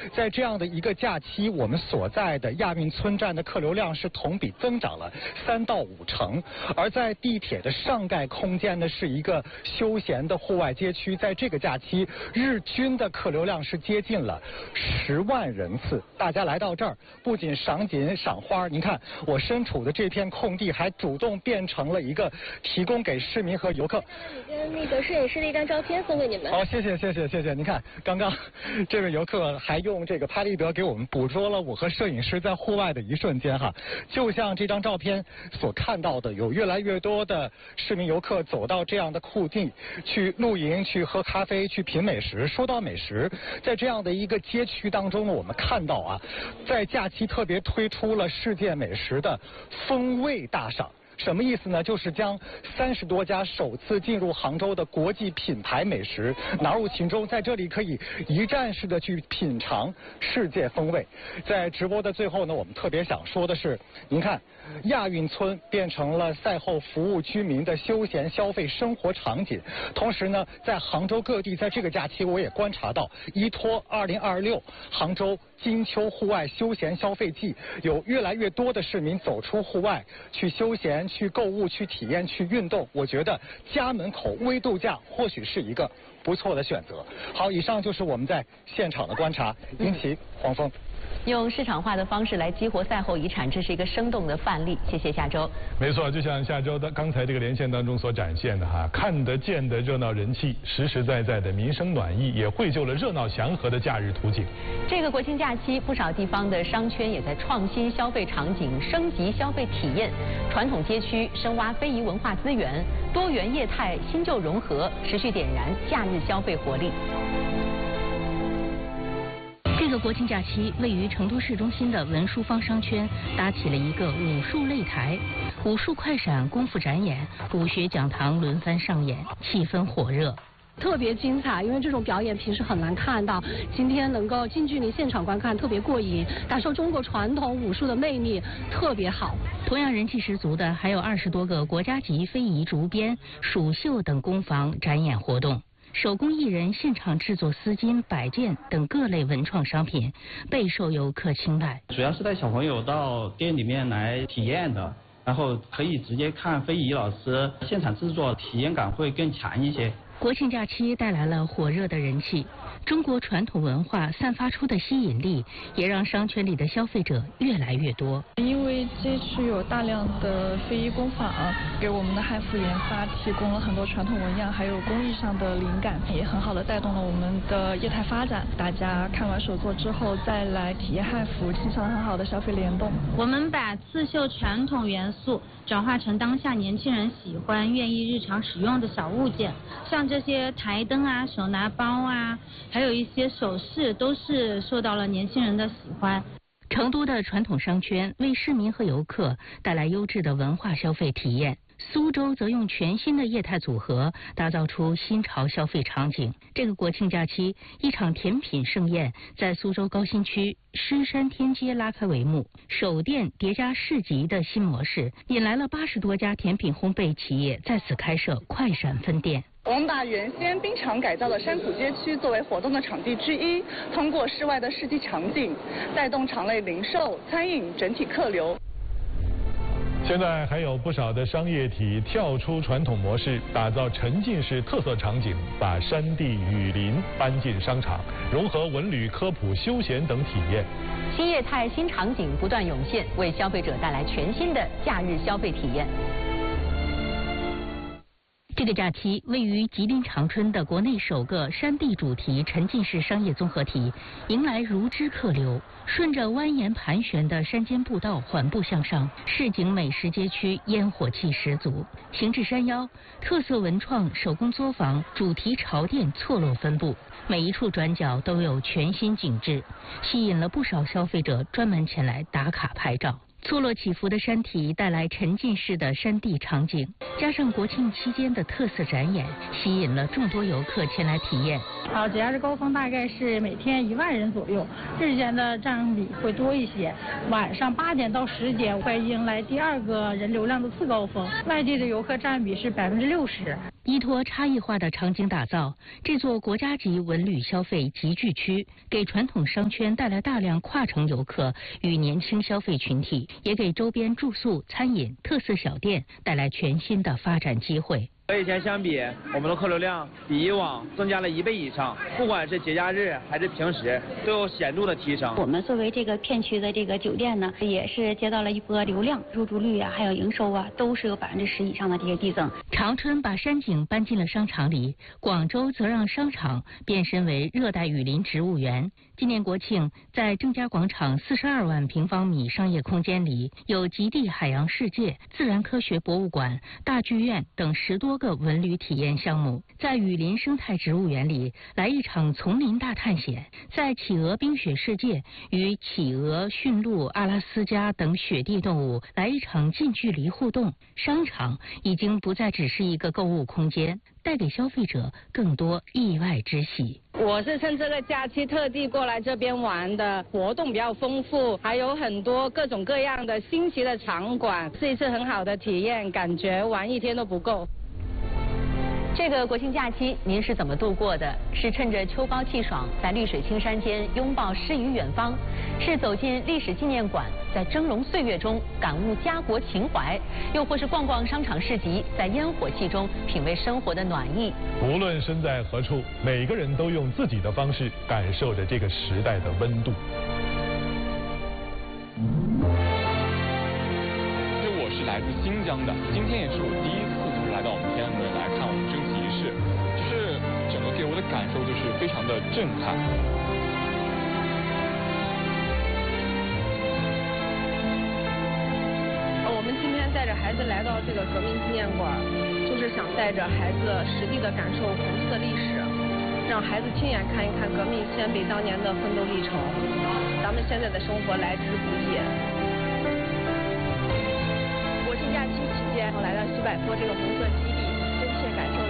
在这样的一个假期，我们所在的亚运村站的客流量是同比增长了3到5成，而在地铁的上盖空间呢，是一个休闲的户外街区，在这个假期日均的客流量是接近了10万人次。大家来到这儿，不仅赏景赏花，您看我身处的这片空地还主动变成了一个提供给市民和游客。 你跟那个摄影师的一张照片送给你们。 好，谢谢。您看，刚刚这位游客还用这个拍立得给我们捕捉了我和摄影师在户外的一瞬间哈。就像这张照片所看到的，有越来越多的市民游客走到这样的空地去露营、去喝咖啡、去品美食。说到美食，在这样的一个街区当中呢，我们看到啊，在假期特别推出了世界美食的风味大赏。什么意思呢？就是将30多家首次进入杭州的国际品牌美食纳入其中，在这里可以一站式的去品尝世界风味。在直播的最后呢，我们特别想说的是，您看，亚运村变成了赛后服务居民的休闲消费生活场景。同时呢，在杭州各地，在这个假期我也观察到，依托2026杭州金秋户外休闲消费季，有越来越多的市民走出户外去休闲、去购物、去体验、去运动。我觉得家门口微度假或许是一个不错的选择。好，以上就是我们在现场的观察。殷琦、黄峰。 用市场化的方式来激活赛后遗产，这是一个生动的范例。谢谢夏周。 没错，就像夏周的刚才这个连线当中所展现的哈，看得见的热闹人气，实实在在的民生暖意，也绘就了热闹祥和的假日图景。 这个国庆假期，不少地方的商圈也在创新消费场景，升级消费体验，传统街区深挖非遗文化资源，多元业态新旧融合，持续点燃假日消费活力。 这个国庆假期，位于成都市中心的文殊坊商圈搭起了一个武术擂台，武术快闪、功夫展演、武学讲堂轮番上演，气氛火热。 特别精彩，因为这种表演平时很难看到，今天能够近距离现场观看，特别过瘾，感受中国传统武术的魅力，特别好。 同样人气十足的还有20多个国家级非遗竹编、蜀绣等工坊展演活动。手工艺人现场制作丝巾、摆件等各类文创商品，备受游客青睐。 主要是带小朋友到店里面来体验的，然后可以直接看非遗老师现场制作，体验感会更强一些。 国庆假期带来了火热的人气，中国传统文化散发出的吸引力，也让商圈里的消费者越来越多。 因为这区有大量的非遗工坊，给我们的汉服研发提供了很多传统纹样还有工艺上的灵感，也很好的带动了我们的业态发展。大家看完手作之后再来体验汉服，形成了很好的消费联动。 我们把刺绣传统元素转化成当下年轻人喜欢、愿意日常使用的小物件，像这些台灯啊、手拿包啊，还有一些首饰，都是受到了年轻人的喜欢。 成都的传统商圈为市民和游客带来优质的文化消费体验。苏州则用全新的业态组合打造出新潮消费场景。这个国庆假期，一场甜品盛宴在苏州高新区狮山天街拉开帷幕。首店叠加市集的新模式，引来了80多家甜品烘焙企业在此开设快闪分店。 我们把原先冰场改造的山谷街区作为活动的场地之一，通过室外的市集场景，带动场内零售、餐饮整体客流。 现在还有不少的商业体跳出传统模式，打造沉浸式特色场景，把山地雨林搬进商场，融合文旅、科普、休闲等体验。 新业态、新场景不断涌现，为消费者带来全新的假日消费体验。 这个假期，位于吉林长春的国内首个山地主题沉浸式商业综合体，迎来如织客流。顺着蜿蜒盘旋的山间步道缓步向上，市井美食街区烟火气十足。行至山腰，特色文创手工作坊、主题潮店错落分布，每一处转角都有全新景致，吸引了不少消费者专门前来打卡拍照。错落起伏的山体带来沉浸式的山地场景，加上国庆期间的特色展演，吸引了众多游客前来体验。 好，节假日高峰大概是每天1万人左右，日间的占比会多一些。晚上8点到10点会迎来第2个人流量的次高峰，外地的游客占比是60%。 依托差异化的场景打造这座国家级文旅消费集聚区，给传统商圈带来大量跨城游客与年轻消费群体，也给周边住宿、餐饮、特色小店带来全新的发展机会。 和以前相比，我们的客流量比以往增加了1倍以上，不管是节假日还是平时，都有显著的提升。 我们作为这个片区的这个酒店呢，也是接到了一波流量，入住率啊，还有营收啊，都是有10%以上的这个递增。 长春把山景搬进了商场里，广州则让商场变身为热带雨林植物园。今年国庆，在正佳广场42万平方米商业空间里，有极地海洋世界、自然科学博物馆、大剧院等10多个文旅体验项目。在雨林生态植物园里，来一场丛林大探险；在企鹅冰雪世界，与企鹅、驯鹿、阿拉斯加等雪地动物来一场近距离互动。商场已经不再只是一个购物空间，带给消费者更多意外之喜。 我是趁这个假期特地过来这边玩的，活动比较丰富，还有很多各种各样的新奇的场馆，是一次很好的体验，感觉玩1天都不够。 这个国庆假期您是怎么度过的？是趁着秋高气爽，在绿水青山间拥抱诗与远方？是走进历史纪念馆，在峥嵘岁月中感悟家国情怀？又或是逛逛商场市集，在烟火气中品味生活的暖意？ 无论身在何处，每个人都用自己的方式感受着这个时代的温度。 我是来自新疆的，今天也是我第一次来到我们天安门来看我们升旗仪式，就是整个给我的感受就是非常的震撼。 我们今天带着孩子来到这个革命纪念馆，就是想带着孩子实地的感受红色历史，让孩子亲眼看一看革命先辈当年的奋斗历程，咱们现在的生活来之不易。国庆假期期间，我来到西柏坡这个红色基地，真切感受